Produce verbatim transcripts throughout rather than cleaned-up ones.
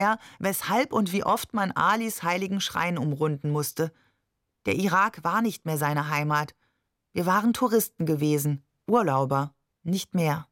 er, weshalb und wie oft man Alis heiligen Schrein umrunden musste. Der Irak war nicht mehr seine Heimat. Wir waren Touristen gewesen, Urlauber, nicht mehr.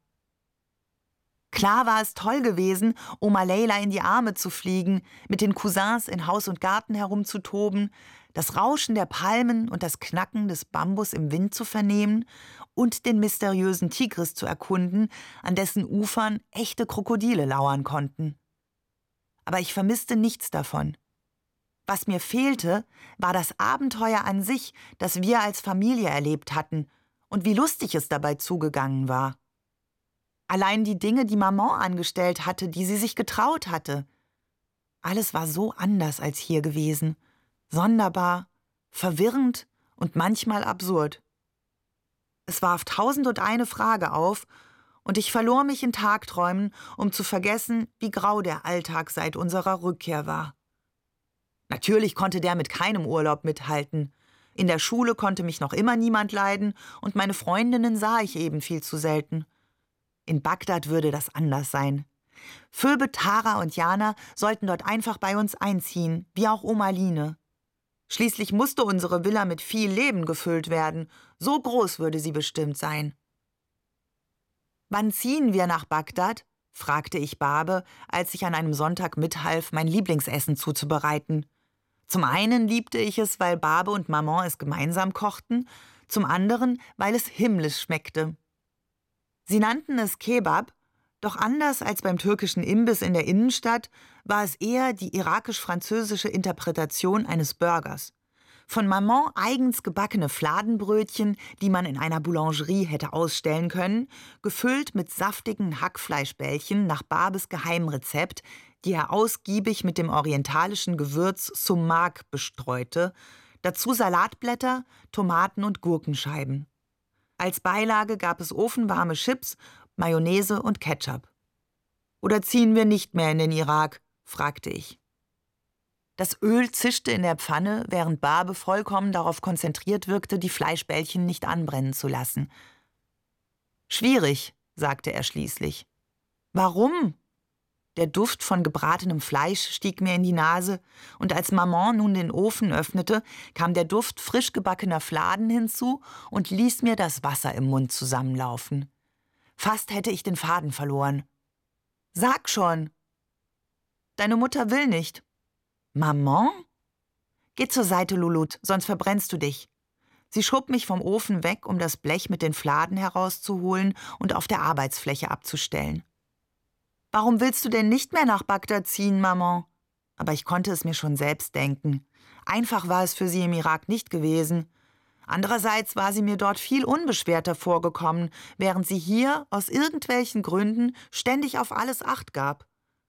Klar war es toll gewesen, Oma Leila in die Arme zu fliegen, mit den Cousins in Haus und Garten herumzutoben, das Rauschen der Palmen und das Knacken des Bambus im Wind zu vernehmen und den mysteriösen Tigris zu erkunden, an dessen Ufern echte Krokodile lauern konnten. Aber ich vermisste nichts davon. Was mir fehlte, war das Abenteuer an sich, das wir als Familie erlebt hatten und wie lustig es dabei zugegangen war. Allein die Dinge, die Maman angestellt hatte, die sie sich getraut hatte. Alles war so anders als hier gewesen. Sonderbar, verwirrend und manchmal absurd. Es warf tausend und eine Frage auf, und ich verlor mich in Tagträumen, um zu vergessen, wie grau der Alltag seit unserer Rückkehr war. Natürlich konnte der mit keinem Urlaub mithalten. In der Schule konnte mich noch immer niemand leiden, und meine Freundinnen sah ich eben viel zu selten. In Bagdad würde das anders sein. Phoebe, Tara und Jana sollten dort einfach bei uns einziehen, wie auch Oma Line. Schließlich musste unsere Villa mit viel Leben gefüllt werden. So groß würde sie bestimmt sein. »Wann ziehen wir nach Bagdad?« fragte ich Barbe, als ich an einem Sonntag mithalf, mein Lieblingsessen zuzubereiten. Zum einen liebte ich es, weil Barbe und Maman es gemeinsam kochten, zum anderen, weil es himmlisch schmeckte. Sie nannten es Kebab, doch anders als beim türkischen Imbiss in der Innenstadt war es eher die irakisch-französische Interpretation eines Burgers. Von Maman eigens gebackene Fladenbrötchen, die man in einer Boulangerie hätte ausstellen können, gefüllt mit saftigen Hackfleischbällchen nach Barbes Geheimrezept, die er ausgiebig mit dem orientalischen Gewürz Sumak bestreute, dazu Salatblätter, Tomaten und Gurkenscheiben. Als Beilage gab es ofenwarme Chips, Mayonnaise und Ketchup. »Oder ziehen wir nicht mehr in den Irak?« fragte ich. Das Öl zischte in der Pfanne, während Barbe vollkommen darauf konzentriert wirkte, die Fleischbällchen nicht anbrennen zu lassen. »Schwierig«, sagte er schließlich. »Warum?« Der Duft von gebratenem Fleisch stieg mir in die Nase, und als Maman nun den Ofen öffnete, kam der Duft frisch gebackener Fladen hinzu und ließ mir das Wasser im Mund zusammenlaufen. Fast hätte ich den Faden verloren. »Sag schon!« »Deine Mutter will nicht.« »Maman?« »Geh zur Seite, Lulut, sonst verbrennst du dich.« Sie schob mich vom Ofen weg, um das Blech mit den Fladen herauszuholen und auf der Arbeitsfläche abzustellen. »Warum willst du denn nicht mehr nach Bagdad ziehen, Maman?« Aber ich konnte es mir schon selbst denken. Einfach war es für sie im Irak nicht gewesen. Andererseits war sie mir dort viel unbeschwerter vorgekommen, während sie hier aus irgendwelchen Gründen ständig auf alles Acht gab.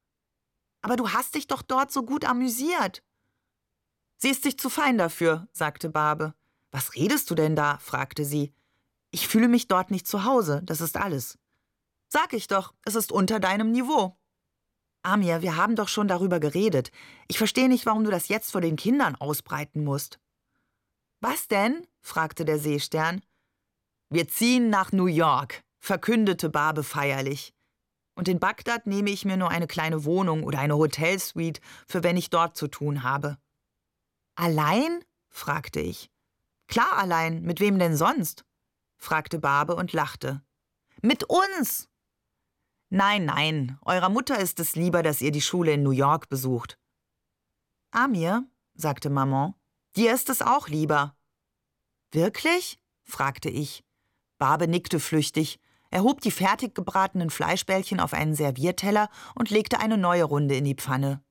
»Aber du hast dich doch dort so gut amüsiert.« »Sie ist sich zu fein dafür«, sagte Barbe. »Was redest du denn da?« fragte sie. »Ich fühle mich dort nicht zu Hause, das ist alles.« »Sag ich doch, es ist unter deinem Niveau.« »Amir, wir haben doch schon darüber geredet. Ich verstehe nicht, warum du das jetzt vor den Kindern ausbreiten musst.« »Was denn?« fragte der Seestern. »Wir ziehen nach New York«, verkündete Barbe feierlich. »Und in Bagdad nehme ich mir nur eine kleine Wohnung oder eine Hotelsuite, für wenn ich dort zu tun habe.« »Allein?« fragte ich. »Klar allein, mit wem denn sonst?« fragte Barbe und lachte. »Mit uns!« »Nein, nein, eurer Mutter ist es lieber, dass ihr die Schule in New York besucht.« »Amir«, sagte Maman, »dir ist es auch lieber.« »Wirklich?« fragte ich. Barbe nickte flüchtig, erhob die fertig gebratenen Fleischbällchen auf einen Servierteller und legte eine neue Runde in die Pfanne.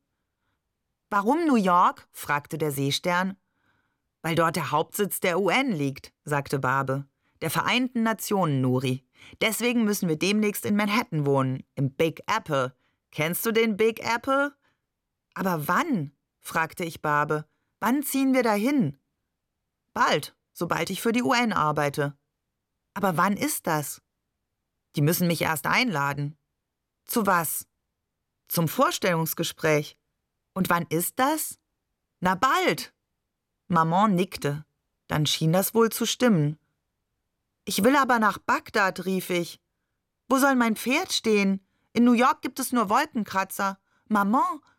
»Warum New York?« fragte der Seestern. »Weil dort der Hauptsitz der U N liegt«, sagte Barbe. »Der Vereinten Nationen, Nuri. Deswegen müssen wir demnächst in Manhattan wohnen, im Big Apple. Kennst du den Big Apple?« »Aber wann?« fragte ich Barbe. »Wann ziehen wir dahin?« »Bald, sobald ich für die U N arbeite.« »Aber wann ist das?« »Die müssen mich erst einladen.« »Zu was?« »Zum Vorstellungsgespräch.« »Und wann ist das?« »Na bald.« Maman nickte. Dann schien das wohl zu stimmen. »Ich will aber nach Bagdad«, rief ich. »Wo soll mein Pferd stehen? In New York gibt es nur Wolkenkratzer. Maman,